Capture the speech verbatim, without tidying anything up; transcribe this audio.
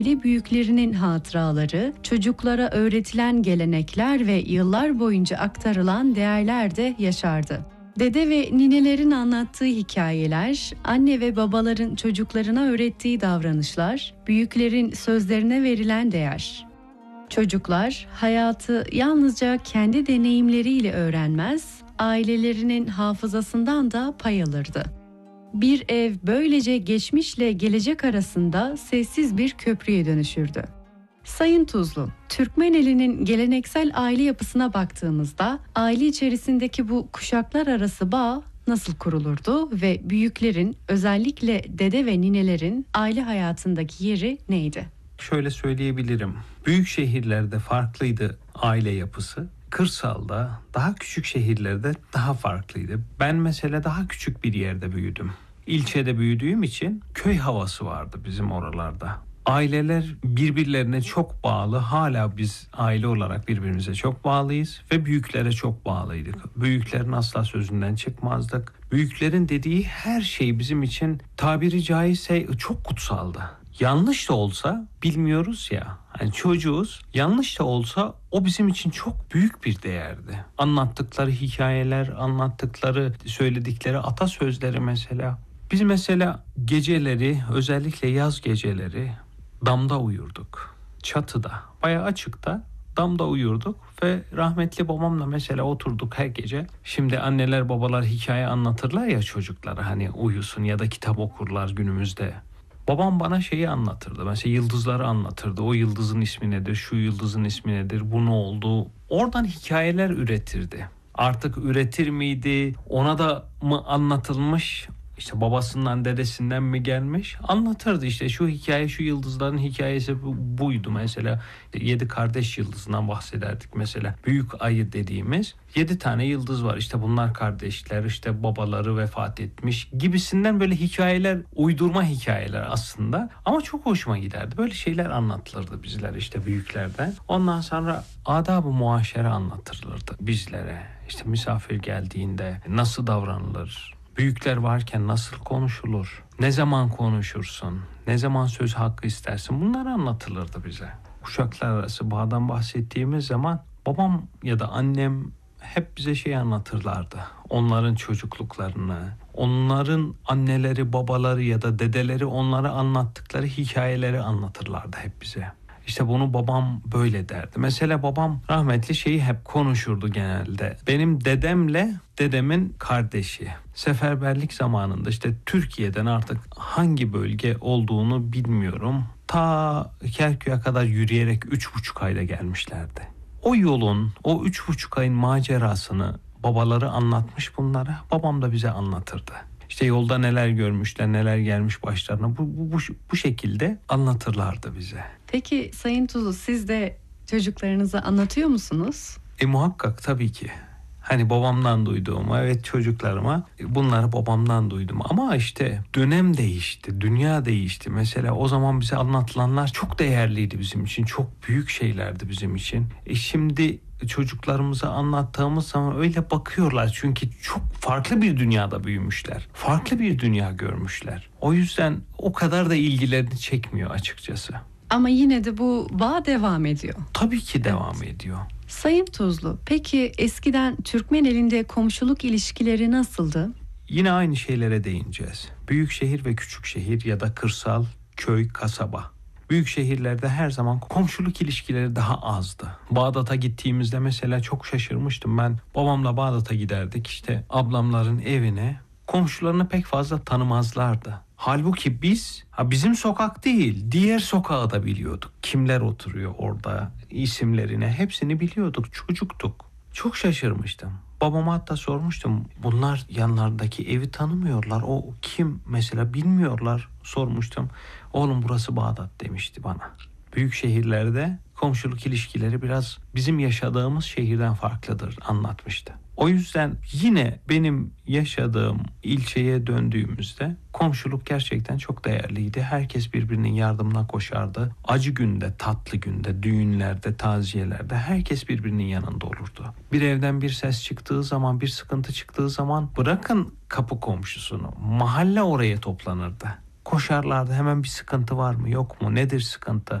büyüklerinin hatıraları, çocuklara öğretilen gelenekler ve yıllar boyunca aktarılan değerler de yaşardı. Dede ve ninelerin anlattığı hikayeler, anne ve babaların çocuklarına öğrettiği davranışlar, büyüklerin sözlerine verilen değer. Çocuklar hayatı yalnızca kendi deneyimleriyle öğrenmez, ailelerinin hafızasından da pay alırdı. Bir ev böylece geçmişle gelecek arasında sessiz bir köprüye dönüşürdü. Sayın Tuzlu, Türkmeneli'nin geleneksel aile yapısına baktığımızda aile içerisindeki bu kuşaklar arası bağ nasıl kurulurdu ve büyüklerin, özellikle dede ve ninelerin aile hayatındaki yeri neydi? Şöyle söyleyebilirim. Büyük şehirlerde farklıydı aile yapısı. Kırsalda, daha küçük şehirlerde daha farklıydı. Ben mesela daha küçük bir yerde büyüdüm. İlçede büyüdüğüm için köy havası vardı bizim oralarda. Aileler birbirlerine çok bağlı. Hala biz aile olarak birbirimize çok bağlıyız ve büyüklere çok bağlıydık. Büyüklerin asla sözünden çıkmazdık. Büyüklerin dediği her şey bizim için tabiri caizse çok kutsaldı. Yanlış da olsa bilmiyoruz ya. Hani çocuğuz. Yanlış da olsa o bizim için çok büyük bir değerdi. Anlattıkları hikayeler, anlattıkları, söyledikleri atasözleri mesela. Biz mesela geceleri, özellikle yaz geceleri damda uyurduk. Çatıda, bayağı açıkta damda uyurduk ve rahmetli babamla mesela oturduk her gece. Şimdi anneler babalar hikaye anlatırlar ya çocuklara, hani uyusun ya da kitap okurlar günümüzde. Babam bana şeyi anlatırdı. Mesela yıldızları anlatırdı. O yıldızın ismi nedir? Şu yıldızın ismi nedir? Bu ne oldu? Oradan hikayeler üretirdi. Artık üretir miydi? Ona da mı anlatılmış? İşte babasından, dedesinden mi gelmiş? Anlatırdı işte şu hikaye, şu yıldızların hikayesi bu, buydu mesela. Yedi kardeş yıldızından bahsederdik mesela. Büyük ayı dediğimiz yedi tane yıldız var. İşte bunlar kardeşler, işte babaları vefat etmiş gibisinden böyle hikayeler, uydurma hikayeler aslında. Ama çok hoşuma giderdi. Böyle şeyler anlatılırdı bizlere işte büyüklerden. Ondan sonra adab-ı muaşere anlatılırdı bizlere. İşte misafir geldiğinde nasıl davranılır? Büyükler varken nasıl konuşulur? Ne zaman konuşursun? Ne zaman söz hakkı istersin? Bunlar anlatılırdı bize. Kuşaklar arası bağdan bahsettiğimiz zaman babam ya da annem hep bize şey anlatırlardı. Onların çocukluklarını, onların anneleri, babaları ya da dedeleri onlara anlattıkları hikayeleri anlatırlardı hep bize. İşte bunu babam böyle derdi. Mesela babam rahmetli şeyi hep konuşurdu genelde. Benim dedemle dedemin kardeşi. Seferberlik zamanında işte Türkiye'den artık hangi bölge olduğunu bilmiyorum. Ta Kerkük'e kadar yürüyerek üç buçuk ayda gelmişlerdi. O yolun, o üç buçuk ayın macerasını babaları anlatmış bunlara. Babam da bize anlatırdı. İşte yolda neler görmüşler, neler gelmiş başlarına. Bu, bu, bu, bu şekilde anlatırlardı bize. Peki Sayın Tuzlu, siz de çocuklarınıza anlatıyor musunuz? E muhakkak tabii ki. Hani babamdan duyduğumu, evet çocuklarıma bunları babamdan duydum. Ama işte dönem değişti, dünya değişti. Mesela o zaman bize anlatılanlar çok değerliydi bizim için. Çok büyük şeylerdi bizim için. E şimdi çocuklarımıza anlattığımız zaman öyle bakıyorlar. Çünkü çok farklı bir dünyada büyümüşler. Farklı bir dünya görmüşler. O yüzden o kadar da ilgilerini çekmiyor açıkçası. Ama yine de bu bağ devam ediyor. Tabii ki devam evet. ediyor. Sayın Tuzlu, peki eskiden Türkmeneli'nde komşuluk ilişkileri nasıldı? Yine aynı şeylere değineceğiz. Büyük şehir ve küçük şehir ya da kırsal, köy, kasaba. Büyük şehirlerde her zaman komşuluk ilişkileri daha azdı. Bağdat'a gittiğimizde mesela çok şaşırmıştım ben. Babamla Bağdat'a giderdik, işte ablamların evine. Komşularını pek fazla tanımazlardı. Halbuki biz, ha bizim sokak değil, diğer sokağı da biliyorduk. Kimler oturuyor orada, isimlerini hepsini biliyorduk, çocuktuk. Çok şaşırmıştım. Babama hatta sormuştum. Bunlar yanlarındaki evi tanımıyorlar. O kim mesela bilmiyorlar. Sormuştum. Oğlum burası Bağdat demişti bana. Büyük şehirlerde komşuluk ilişkileri biraz bizim yaşadığımız şehirden farklıdır anlatmıştı. O yüzden yine benim yaşadığım ilçeye döndüğümüzde komşuluk gerçekten çok değerliydi. Herkes birbirinin yardımına koşardı. Acı günde, tatlı günde, düğünlerde, taziyelerde herkes birbirinin yanında olurdu. Bir evden bir ses çıktığı zaman, bir sıkıntı çıktığı zaman bırakın kapı komşusunu, mahalle oraya toplanırdı. koşarlardı. Hemen bir sıkıntı var mı yok mu, nedir sıkıntı?